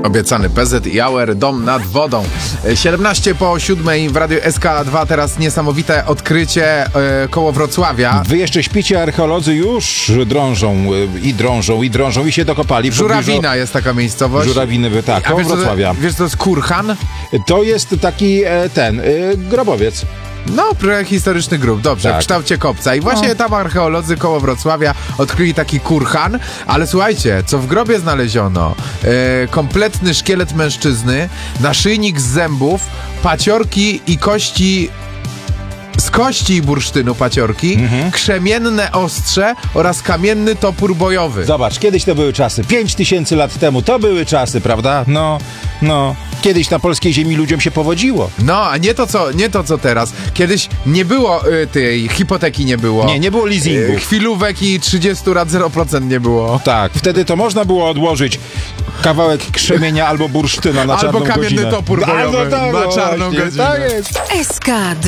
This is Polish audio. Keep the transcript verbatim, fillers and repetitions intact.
Obiecany P Z i Auer, dom nad wodą. siedemnaście po siódmej w Radiu S K dwa, teraz niesamowite odkrycie e, koło Wrocławia. Wy jeszcze śpicie, archeolodzy już drążą e, i drążą i drążą i się dokopali. Żurawina jest taka miejscowość. Żurawiny, tak, koło Wrocławia. Wiesz, co to jest kurhan? To jest taki e, ten, e, grobowiec. No, prehistoryczny grób, dobrze, tak. w kształcie kopca. I właśnie no. tam archeolodzy koło Wrocławia odkryli taki kurhan, ale słuchajcie, co w grobie znaleziono? E, kompletny szkielet mężczyzny, naszyjnik z zębów, paciorki i kości... z kości i bursztynu paciorki, mhm. krzemienne ostrze oraz kamienny topór bojowy. Zobacz, kiedyś to były czasy. Pięć tysięcy lat temu to były czasy, prawda? No, no. Kiedyś na polskiej ziemi ludziom się powodziło. No, a nie to co, nie to, co teraz. Kiedyś nie było y, tej hipoteki, nie było. Nie, nie było leasingu. Y, chwilówek i trzydzieści lat zero procent nie było. Tak, wtedy to można było odłożyć kawałek krzemienia albo bursztyna na czarną godzinę. Albo kamienny godzinę. topór bojowy no, tak, na czarną właśnie, godzinę. Tak jest. S K